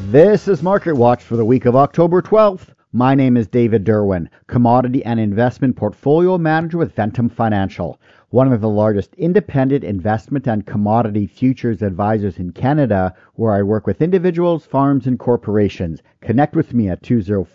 This is Market Watch for the week of October 12th. My name is David Derwin, Commodity and Investment Portfolio Manager with Ventum Financial, one of the largest independent investment and commodity futures advisors in Canada, where I work with individuals, farms, and corporations. Connect with me at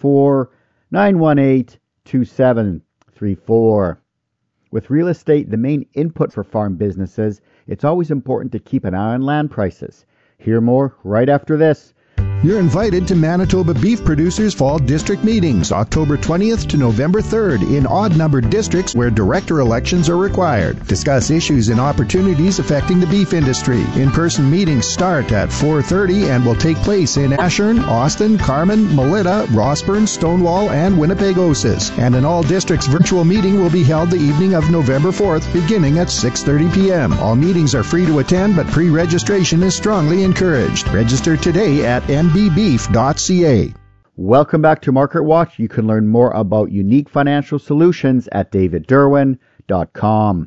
204-918-2734. With real estate the main input for farm businesses, it's always important to keep an eye on land prices. Hear more right after this. You're invited to Manitoba Beef Producers Fall District Meetings, October 20th to November 3rd, in odd-numbered districts where director elections are required. Discuss issues and opportunities affecting the beef industry. In-person meetings start at 4:30 and will take place in Ashern, Austin, Carman, Melita, Rossburn, Stonewall, and Winnipegosis. And an all-districts virtual meeting will be held the evening of November 4th, beginning at 6:30 p.m. All meetings are free to attend, but pre-registration is strongly encouraged. Register today at mbbeef.ca. Welcome back to Market Watch. You can learn more about unique financial solutions at davidderwin.com.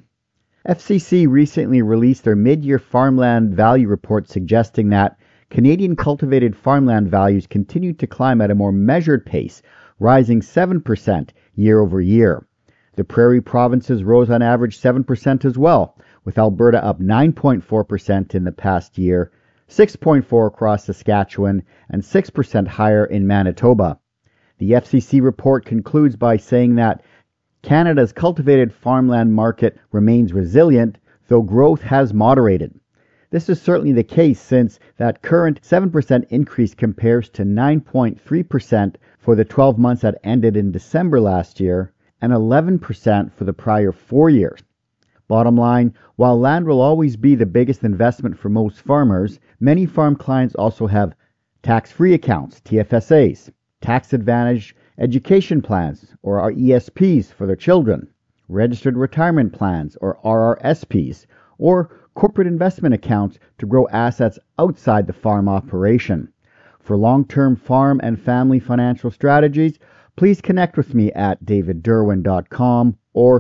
FCC recently released their mid-year farmland value report, suggesting that Canadian cultivated farmland values continued to climb at a more measured pace, rising 7% year over year. The prairie provinces rose on average 7% as well, with Alberta up 9.4% in the past year, 6.4% across Saskatchewan, and 6% higher in Manitoba. The FCC report concludes by saying that Canada's cultivated farmland market remains resilient, though growth has moderated. This is certainly the case, since that current 7% increase compares to 9.3% for the 12 months that ended in December last year, and 11% for the prior 4 years. Bottom line, while land will always be the biggest investment for most farmers, many farm clients also have tax-free accounts, TFSAs, tax-advantaged education plans, or ESPs for their children, registered retirement plans, or RRSPs, or corporate investment accounts to grow assets outside the farm operation. For long-term farm and family financial strategies, please connect with me at davidderwin.com or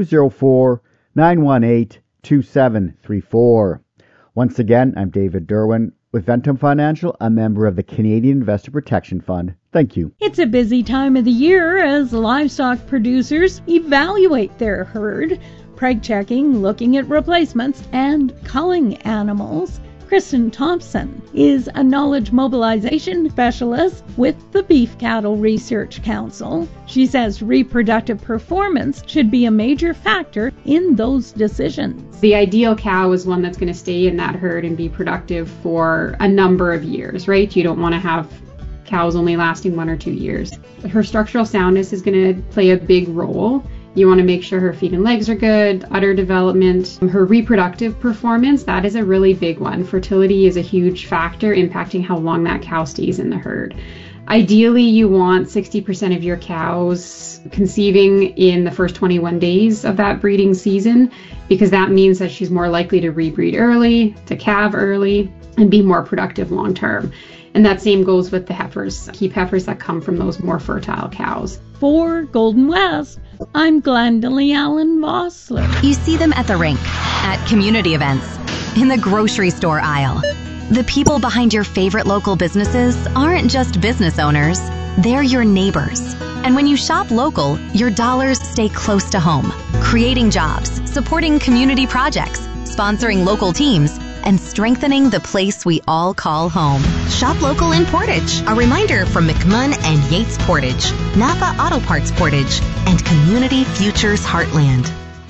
204-918-2734. Once again, I'm David Derwin with Ventum Financial, a member of the Canadian Investor Protection Fund. Thank you. It's a busy time of the year as livestock producers evaluate their herd, preg checking, looking at replacements, and culling animals. Kristen Thompson is a knowledge mobilization specialist with the Beef Cattle Research Council. She says reproductive performance should be a major factor in those decisions. The ideal cow is one that's going to stay in that herd and be productive for a number of years, right? You don't want to have cows only lasting 1 or 2 years. Her structural soundness is going to play a big role. You want to make sure her feet and legs are good, udder development, her reproductive performance, that is a really big one. Fertility is a huge factor impacting how long that cow stays in the herd. Ideally, you want 60% of your cows conceiving in the first 21 days of that breeding season, because that means that she's more likely to rebreed early, to calve early, and be more productive long term. And that same goes with the heifers, keep heifers that come from those more fertile cows. For Golden West, I'm Glendalee Allen Vossler. You see them at the rink, at community events, in the grocery store aisle. The people behind your favorite local businesses aren't just business owners, they're your neighbors. And when you shop local, your dollars stay close to home, creating jobs, supporting community projects, sponsoring local teams, and strengthening the place we all call home. Shop local in Portage. A reminder from McMunn and Yates Portage, Napa Auto Parts Portage, and Community Futures Heartland.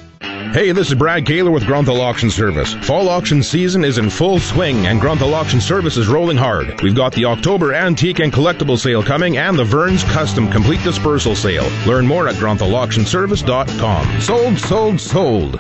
Hey, this is Brad Kaler with Grunthal Auction Service. Fall auction season is in full swing, and Grunthal Auction Service is rolling hard. We've got the October Antique and Collectible Sale coming, and the Vern's Custom Complete Dispersal Sale. Learn more at grunthauctionservice.com. Sold, sold, sold.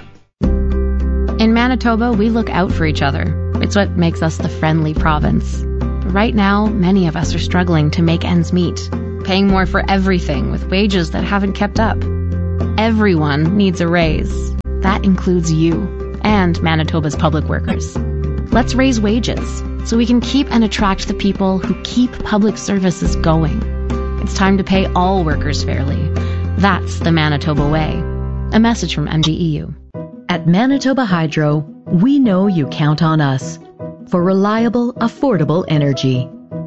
In Manitoba, we look out for each other. It's what makes us the friendly province. But right now, many of us are struggling to make ends meet, paying more for everything with wages that haven't kept up. Everyone needs a raise. That includes you and Manitoba's public workers. Let's raise wages so we can keep and attract the people who keep public services going. It's time to pay all workers fairly. That's the Manitoba way. A message from MGEU. At Manitoba Hydro, we know you count on us for reliable, affordable energy.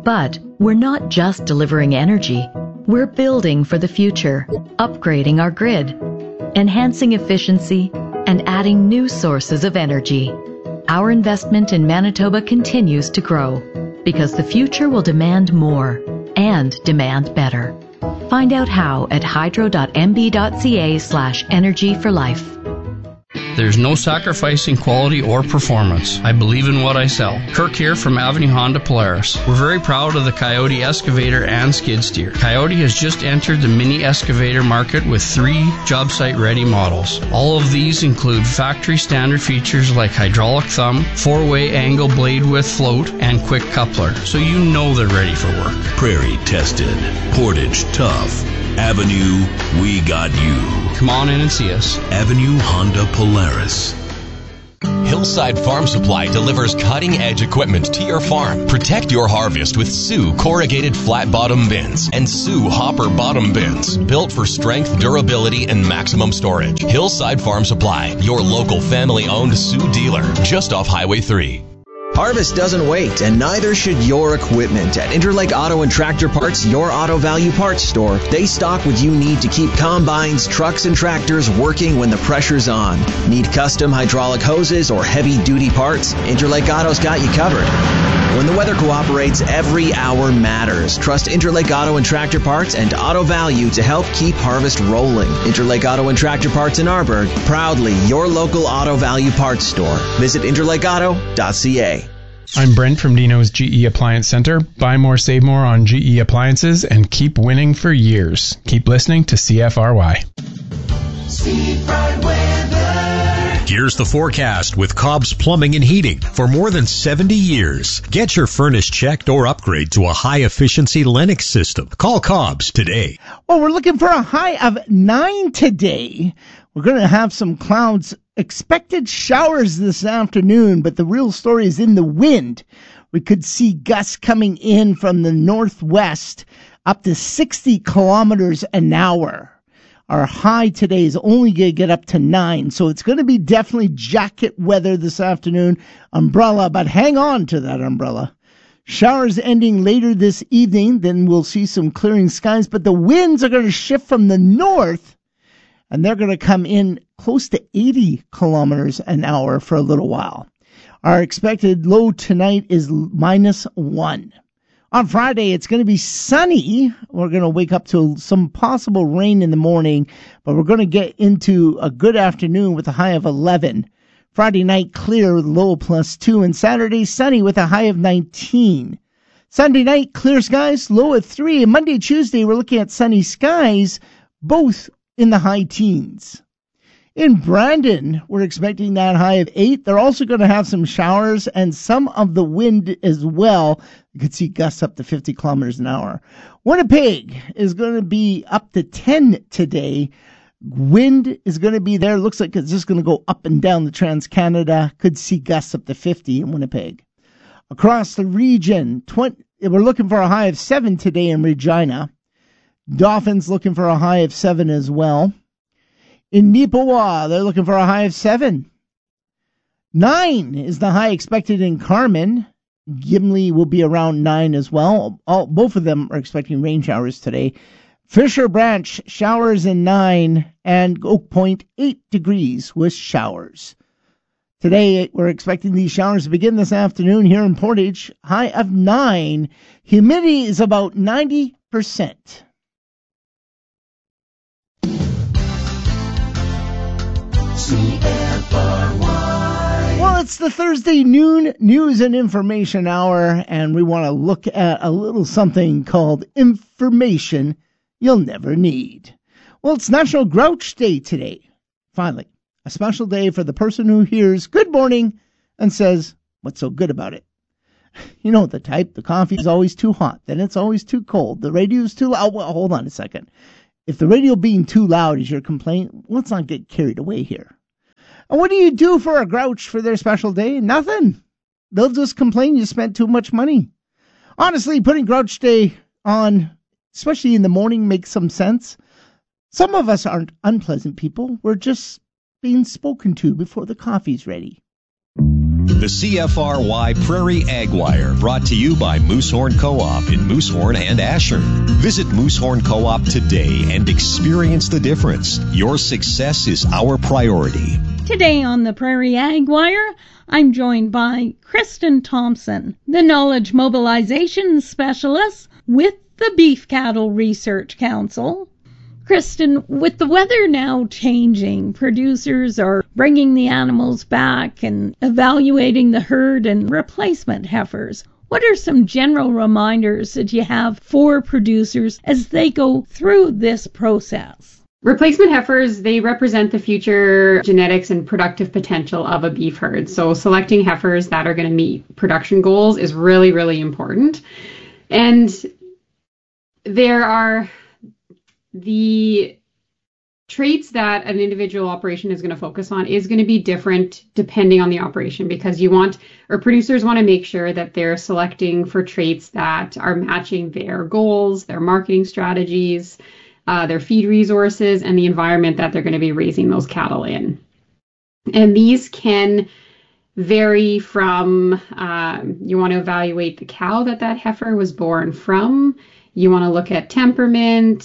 But we're not just delivering energy. We're building for the future, upgrading our grid, enhancing efficiency, and adding new sources of energy. Our investment in Manitoba continues to grow because the future will demand more and demand better. Find out how at hydro.mb.ca/energy for life. There's no sacrificing quality or performance. I believe in what I sell. Kirk here from Avenue Honda Polaris. We're very proud of the Coyote excavator and skid steer. Coyote has just entered the mini excavator market with 3 job site ready models. All of these include factory standard features like hydraulic thumb, 4-way angle blade width float, and quick coupler, so you know they're ready for work. Prairie tested, Portage tough. Avenue, we got you. Come on in and see us. Avenue Honda Polaris. Hillside Farm Supply delivers cutting-edge equipment to your farm. Protect your harvest with Sioux corrugated flat bottom bins and Sioux hopper bottom bins, built for strength, durability, and maximum storage. Hillside Farm Supply, your local family-owned Sioux dealer, just off Highway 3. Harvest doesn't wait, and neither should your equipment. At Interlake Auto and Tractor Parts, your auto value parts store, they stock what you need to keep combines, trucks, and tractors working when the pressure's on. Need custom hydraulic hoses or heavy-duty parts? Interlake Auto's got you covered. When the weather cooperates, every hour matters. Trust Interlake Auto and Tractor Parts and Auto Value to help keep harvest rolling. Interlake Auto and Tractor Parts in Arborg, proudly your local auto value parts store. Visit interlakeauto.ca. I'm Brent from Dino's GE Appliance Center. Buy more, save more on GE appliances and keep winning for years. Keep listening to CFRY. Here's the forecast with Cobb's Plumbing and Heating. For more than 70 years, get your furnace checked or upgrade to a high-efficiency Lennox system. Call Cobb's today. Well, we're looking for a high of 9 today. We're going to have some clouds. Expected showers this afternoon, but the real story is in the wind. We could see gusts coming in from the northwest up to 60 kilometers an hour. Our high today is only going to get up to 9, so it's going to be definitely jacket weather this afternoon. Umbrella, but hang on to that umbrella. Showers ending later this evening, then we'll see some clearing skies, but the winds are going to shift from the north, and they're going to come in close to 80 kilometers an hour for a little while. Our expected low tonight is -1. On Friday, it's going to be sunny. We're going to wake up to some possible rain in the morning, but we're going to get into a good afternoon with a high of 11. Friday night, clear with low +2, and Saturday, sunny with a high of 19. Sunday night, clear skies, low at 3, and Monday, Tuesday, we're looking at sunny skies, both in the high teens. In Brandon, we're expecting that high of 8. They're also going to have some showers and some of the wind as well. You could see gusts up to 50 kilometers an hour. Winnipeg is going to be up to 10 today. Wind is going to be there. Looks like it's just going to go up and down the Trans-Canada. Could see gusts up to 50 in Winnipeg. Across the region, we're looking for a high of 7 today in Regina. Dauphin's looking for a high of 7 as well. In Neepawa, they're looking for a high of 7. 9 is the high expected in Carmen. Gimli will be around 9 as well. Both of them are expecting rain showers today. Fisher Branch, showers in 9, and Oak Point, 8 degrees with showers. Today, we're expecting these showers to begin this afternoon here in Portage. High of 9. Humidity is about 90%. Well, it's the Thursday noon news and information hour, and we want to look at a little something called information you'll never need. Well, it's National Grouch Day today. Finally, a special day for the person who hears good morning and says, what's so good about it? You know the type. The coffee's always too hot, then it's always too cold. The radio's too loud. Well, hold on a second. If the radio being too loud is your complaint, let's not get carried away here. And what do you do for a grouch for their special day? Nothing. They'll just complain you spent too much money. Honestly, putting Grouch Day on, especially in the morning, makes some sense. Some of us aren't unpleasant people. We're just being spoken to before the coffee's ready. The CFRY Prairie Ag Wire, brought to you by Moosehorn Co-op in Moosehorn and Ashern. Visit Moosehorn Co-op today and experience the difference. Your success is our priority. Today on the Prairie Ag Wire, I'm joined by Kristen Thompson, the Knowledge Mobilization Specialist with the Beef Cattle Research Council. Kristen, with the weather now changing, producers are bringing the animals back and evaluating the herd and replacement heifers. What are some general reminders that you have for producers as they go through this process? Replacement heifers, they represent the future genetics and productive potential of a beef herd. So selecting heifers that are going to meet production goals is really, really important. And there are the traits that an individual operation is going to focus on is going to be different depending on the operation, because producers want to make sure that they're selecting for traits that are matching their goals, their marketing strategies, their feed resources, and the environment that they're going to be raising those cattle in. And these can vary from, you want to evaluate the cow that heifer was born from. You want to look at temperament,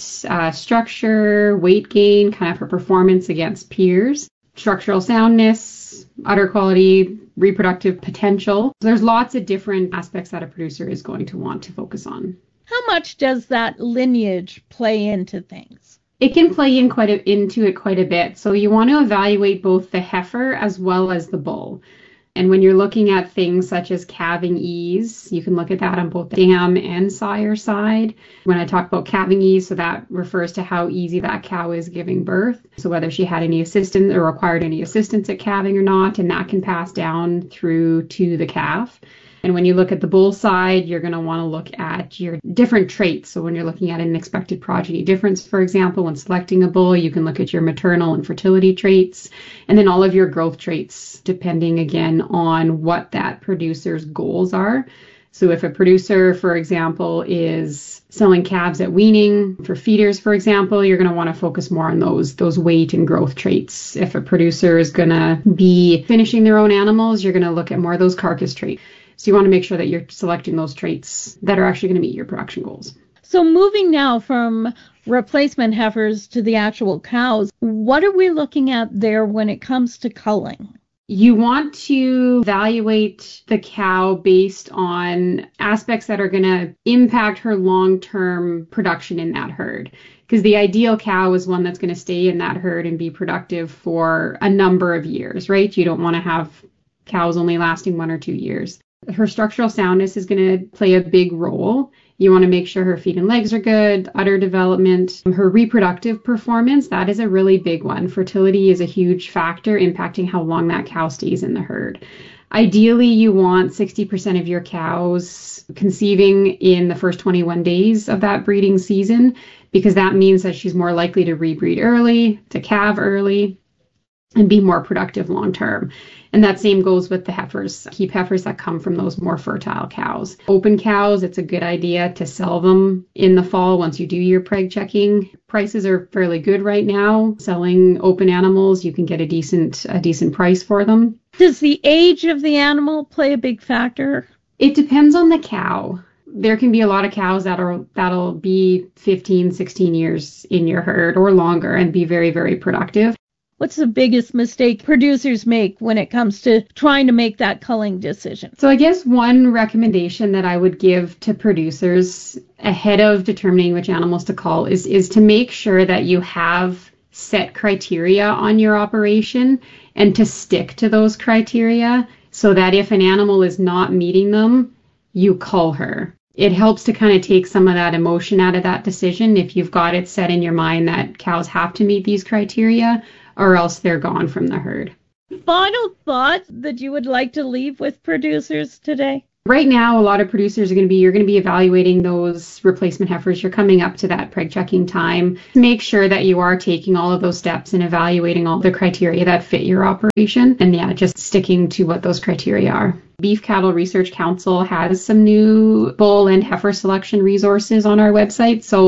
structure, weight gain, kind of her performance against peers, structural soundness, udder quality, reproductive potential. There's lots of different aspects that a producer is going to want to focus on. How much does that lineage play into things? It can play into it quite a bit. So you want to evaluate both the heifer as well as the bull. And when you're looking at things such as calving ease, you can look at that on both the dam and sire side. When I talk about calving ease, so that refers to how easy that cow is giving birth. So whether she had any assistance or required any assistance at calving or not, and that can pass down through to the calf. And when you look at the bull side, you're going to want to look at your different traits. So when you're looking at an expected progeny difference, for example, when selecting a bull, you can look at your maternal and fertility traits, and then all of your growth traits, depending again on what that producer's goals are. So if a producer, for example, is selling calves at weaning for feeders, for example, you're going to want to focus more on those weight and growth traits. If a producer is going to be finishing their own animals, you're going to look at more of those carcass traits. So you want to make sure that you're selecting those traits that are actually going to meet your production goals. So moving now from replacement heifers to the actual cows, what are we looking at there when it comes to culling? You want to evaluate the cow based on aspects that are going to impact her long-term production in that herd. Because the ideal cow is one that's going to stay in that herd and be productive for a number of years, right? You don't want to have cows only lasting 1 or 2 years. Her structural soundness is going to play a big role. You want to make sure her feet and legs are good, udder development, her reproductive performance, that is a really big one. Fertility is a huge factor impacting how long that cow stays in the herd. Ideally, you want 60% of your cows conceiving in the first 21 days of that breeding season, because that means that she's more likely to rebreed early, to calve early, and be more productive long term. And that same goes with the heifers. Keep heifers that come from those more fertile cows. Open cows, it's a good idea to sell them in the fall once you do your preg checking. Prices are fairly good right now. Selling open animals, you can get a decent price for them. Does the age of the animal play a big factor? It depends on the cow. There can be a lot of cows that'll be 15, 16 years in your herd or longer and be very, very productive. What's the biggest mistake producers make when it comes to trying to make that culling decision? So I guess one recommendation that I would give to producers ahead of determining which animals to cull is to make sure that you have set criteria on your operation and to stick to those criteria so that if an animal is not meeting them, you cull her. It helps to kind of take some of that emotion out of that decision if you've got it set in your mind that cows have to meet these criteria, or else they're gone from the herd. Final thoughts that you would like to leave with producers today? Right now, a lot of producers you're going to be evaluating those replacement heifers. You're coming up to that preg checking time. Make sure that you are taking all of those steps and evaluating all the criteria that fit your operation. And just sticking to what those criteria are. Beef Cattle Research Council has some new bull and heifer selection resources on our website. So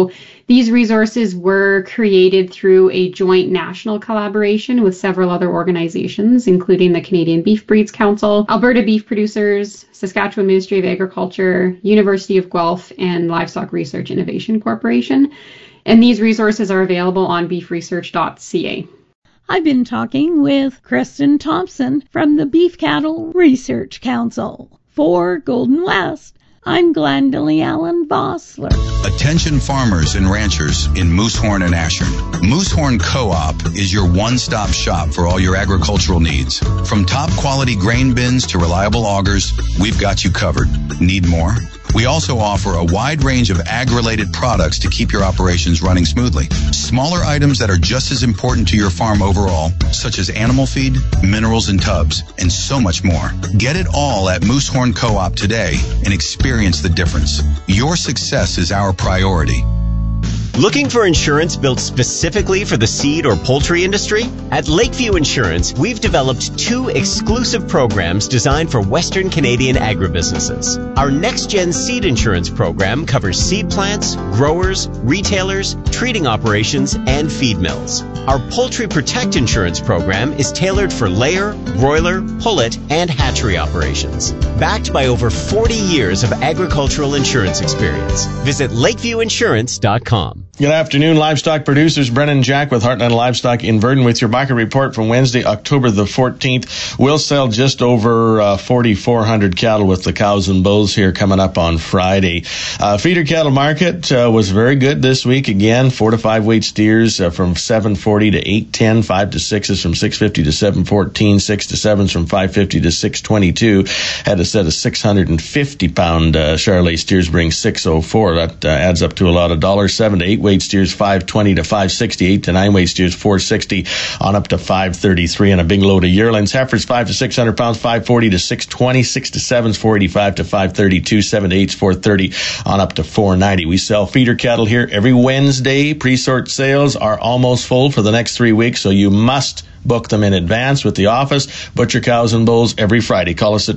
These resources were created through a joint national collaboration with several other organizations, including the Canadian Beef Breeds Council, Alberta Beef Producers, Saskatchewan Ministry of Agriculture, University of Guelph, and Livestock Research Innovation Corporation. And these resources are available on beefresearch.ca. I've been talking with Kristen Thompson from the Beef Cattle Research Council. For Golden West, I'm Glendalee Allen Vossler. Attention farmers and ranchers in Moosehorn and Ashern. Moosehorn Co-op is your one-stop shop for all your agricultural needs. From top quality grain bins to reliable augers, we've got you covered. Need more? We also offer a wide range of ag-related products to keep your operations running smoothly. Smaller items that are just as important to your farm overall, such as animal feed, minerals and tubs, and so much more. Get it all at Moosehorn Co-op today and experience the difference. Your success is our priority. Looking for insurance built specifically for the seed or poultry industry? At Lakeview Insurance, we've developed 2 exclusive programs designed for Western Canadian agribusinesses. Our Next-Gen Seed Insurance program covers seed plants, growers, retailers, treating operations, and feed mills. Our Poultry Protect Insurance program is tailored for layer, broiler, pullet, and hatchery operations. Backed by over 40 years of agricultural insurance experience. Visit lakeviewinsurance.com. Good afternoon, livestock producers. Brennan Jack with Heartland Livestock in Verdon with your market report from Wednesday, October the 14th. We'll sell just over 4,400 cattle with the cows and bulls here coming up on Friday. Feeder cattle market was very good this week. Again, 4 to 5 weight steers from 740 to 810, 5 to 6s from 650 to 714, 6 to 7s from 550 to 622. Had a set of 650 pound Charolais steers bring 604. That adds up to a lot of dollars. 7 to 8 weight steers 520 to 560, 8 to 9 weight steers 460 on up to 533, and a big load of yearlings. Heifers 5 to 600 pounds 540 to 620, 6 to 7s 485 to 532, 7 to 8s 430 on up to 490. We sell feeder cattle here every Wednesday. Pre-sort sales are almost full for the next 3 weeks, so you must book them in advance with the office. Butcher Cows and Bulls every Friday. Call us at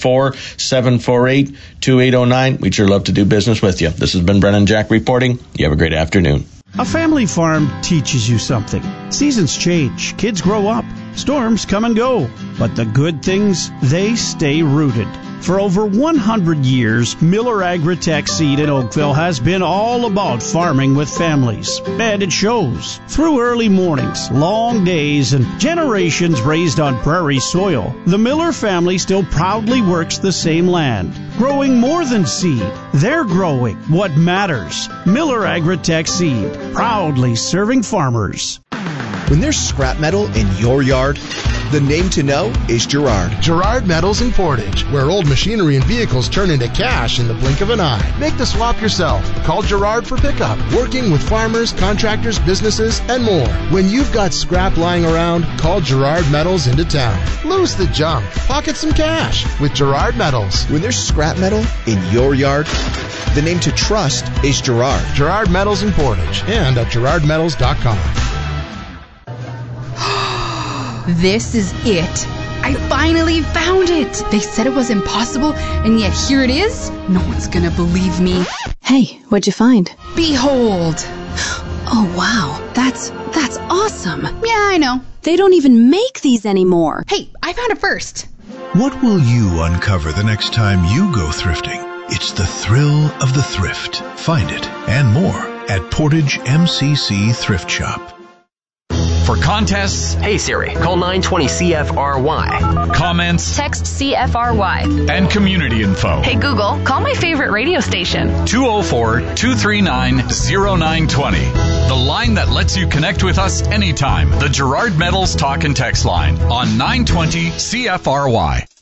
204-748-2809. We'd sure love to do business with you. This has been Brennan Jack reporting. You have a great afternoon. A family farm teaches you something. Seasons change, kids grow up, storms come and go. But the good things, they stay rooted. For over 100 years, Miller Agritech Seed in Oakville has been all about farming with families. And it shows. Through early mornings, long days, and generations raised on prairie soil, the Miller family still proudly works the same land. Growing more than seed, they're growing what matters. Miller Agritech Seed, proudly serving farmers. When there's scrap metal in your yard, the name to know is Gerard. Gerard Metals in Portage, where old machinery and vehicles turn into cash in the blink of an eye. Make the swap yourself. Call Gerard for pickup. Working with farmers, contractors, businesses, and more. When you've got scrap lying around, call Gerard Metals into town. Lose the junk. Pocket some cash with Gerard Metals. When there's scrap metal in your yard, the name to trust is Gerard. Gerard Metals in Portage and at gerardmetals.com. This is it. I finally found it. They said it was impossible, and yet here it is. No one's gonna believe me. Hey, what'd you find? Behold. Oh, wow. That's awesome. Yeah, I know. They don't even make these anymore. Hey, I found it first. What will you uncover the next time you go thrifting? It's the thrill of the thrift. Find it and more at Portage MCC Thrift Shop. For contests, hey Siri, call 920-CFRY. Comments, text CFRY. And community info. Hey Google, call my favorite radio station. 204-239-0920. The line that lets you connect with us anytime. The Gerard Metals Talk and Text line on 920 CFRY.